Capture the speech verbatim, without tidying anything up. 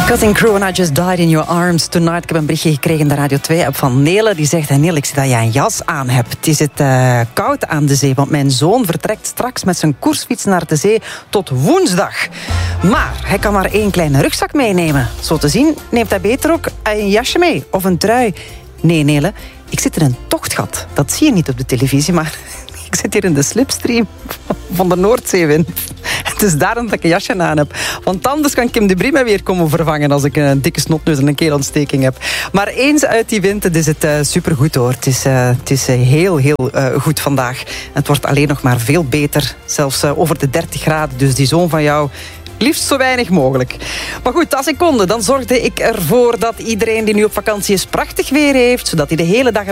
Cutting Crew and I Just Died in Your Arms Tonight. Ik heb een berichtje gekregen in de Radio twee-app van Nele. Die zegt, hey Nele, ik zie dat jij een jas aan hebt. Het is het uh, koud aan de zee, want mijn zoon vertrekt straks met zijn koersfiets naar de zee tot woensdag. Maar hij kan maar één kleine rugzak meenemen. Zo te zien neemt hij beter ook een jasje mee of een trui. Nee, Nele, ik zit in een tochtgat. Dat zie je niet op de televisie, maar ik zit hier in de slipstream van de Noordzeewind. Het is daarom dat ik een jasje aan heb. Want anders kan Kim de Brie mij weer komen vervangen als ik een dikke snotneus en een keelontsteking heb. Maar eens uit die wind, het is het uh, supergoed hoor. Het is, uh, het is uh, heel, heel uh, goed vandaag. En het wordt alleen nog maar veel beter. Zelfs uh, over de dertig graden. Dus die zoon van jou, liefst zo weinig mogelijk. Maar goed, als ik kon, dan zorgde ik ervoor dat iedereen die nu op vakantie is prachtig weer heeft. Zodat hij de hele dag